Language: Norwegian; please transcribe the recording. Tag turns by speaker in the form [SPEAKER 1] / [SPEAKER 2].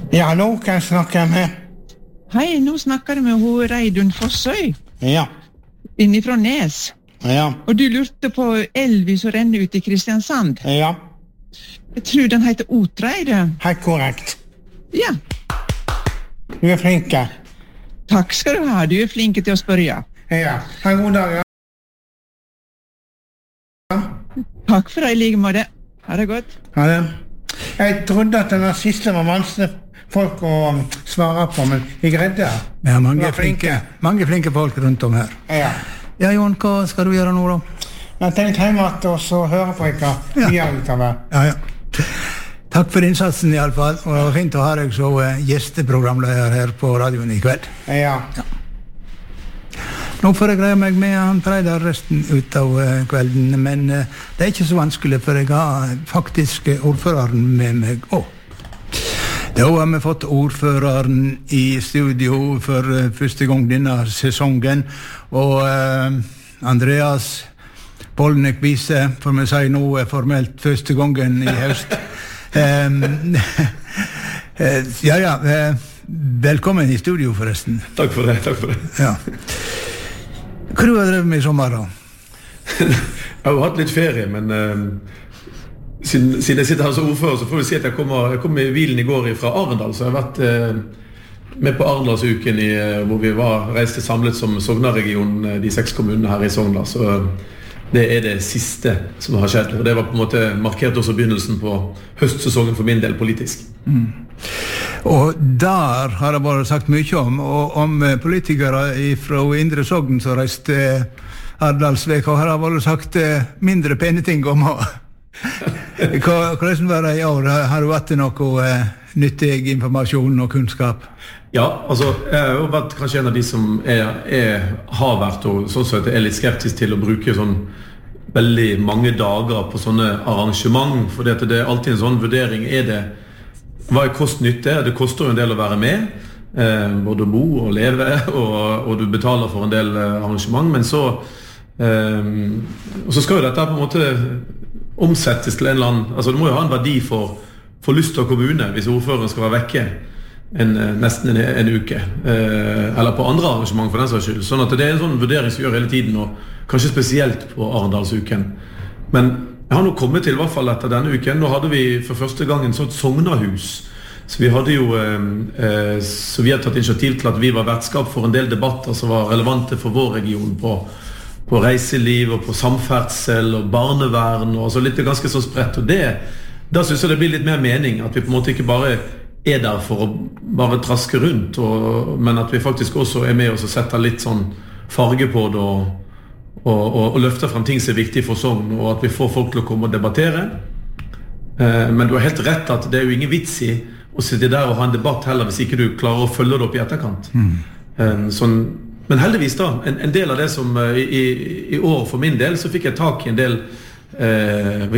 [SPEAKER 1] Ja, nå kan jeg snakke med.
[SPEAKER 2] Hei, nå snakker du med Reidun Fossøy,
[SPEAKER 1] Ja,
[SPEAKER 2] innifra Nes.
[SPEAKER 1] ja,
[SPEAKER 2] Og du lurte på elvi som renner ut i Kristiansand.
[SPEAKER 1] ja,
[SPEAKER 2] Jeg tror den heter Otreide.
[SPEAKER 1] helt korrekt.
[SPEAKER 2] Ja,
[SPEAKER 1] Du er flinke.
[SPEAKER 2] takk skal du ha. Du er flink til å spørre.
[SPEAKER 1] Ja, ha en god dag. Ja.
[SPEAKER 2] Takk for det, i like måte. Ha det godt.
[SPEAKER 1] Ha det. Jeg trodde at den siste var vanskelig folk å svare på, men vi greide det.
[SPEAKER 3] Ja, mange
[SPEAKER 1] Var
[SPEAKER 3] mange flinke folk rundt om her.
[SPEAKER 1] Ja.
[SPEAKER 3] Ja, Jon, hva skal du gjøre nå da?
[SPEAKER 1] Jeg tenkte hjemme at også høre på dere videre utover.
[SPEAKER 3] Ja. Takk for innsatsen i alle fall, og det var fint å ha deg så gjesteprogramleder her på radioen i kveld.
[SPEAKER 1] Ja.
[SPEAKER 3] Nå får jeg greie meg med han Reidar resten ut av kvelden, men det er ikke så vanskelig, for jeg har faktisk ordføreren med meg også. Da har vi fått ordføreren i studio for første gang denne sesongen, og Andreas Polnek viser, for vi sier nå formelt første gangen i høst. Velkommen i studio forresten.
[SPEAKER 4] Takk for det.
[SPEAKER 3] Ja. Hva du har drevet med i sommer da?
[SPEAKER 4] Jeg har jo hatt litt ferie, men siden jeg sitter her som ordfører, så får vi si at jeg kom i bilen i går fra Arendal, så jeg har vært med på Arendalsuken hvor vi reiste samlet som Sogna-region, de 6 kommunene her i Sogna, så det er det siste som har skjedd, og det var på en måte markert også begynnelsen på høstsesongen for min del politisk.
[SPEAKER 3] Og der har det bare sagt mye om politikere fra Indre Sogn som reiste Arendalsveka, har det bare sagt mindre pene ting om. Hvordan var det i år? Har du vært noe nyttig informasjon og kunnskap?
[SPEAKER 4] Ja, altså, jeg har jo vært kanskje en av de som har vært, og sånn sett er litt skeptisk til å bruke sånn veldig mange dager på sånne arrangement, for det er alltid en sånn vurdering. Hva er kost-nytte? Det koster jo en del å være med, både å bo og leve, og du betaler for en del arrangement, men så skal jo dette på en måte omsettes til en eller annen, altså det må jo ha en verdi for Lystad kommune hvis ordføreren skal være vekke nesten en uke, eller på andre arrangement for den saks skyld, sånn at det er en sånn vurdering som gjør hele tiden, og kanskje spesielt på Arendalsuken. Men jeg har nå kommet til, i hvert fall etter denne uken, nå hadde vi for første gang en sånn Sognahus, så vi hadde jo så vi har tatt initiativ til at vi var vertskap for en del debatter som var relevante for vår region på reiseliv og på samferdsel og barnevern og så litt ganske så spredt, og da synes jeg det blir litt mer mening at vi på en måte ikke bare er der for å bare traske rundt, men at vi faktisk også er med og setter litt sånn farge på det og løfter frem ting som er viktig for Sogn, og at vi får folk til å komme og debattere. Men du har helt rett at det er jo ingen vits i å sitte der og ha en debatt heller hvis ikke du klarer å følge det opp i etterkant. Men heldigvis da, en del av det som i år for min del, så fikk jeg tak i en del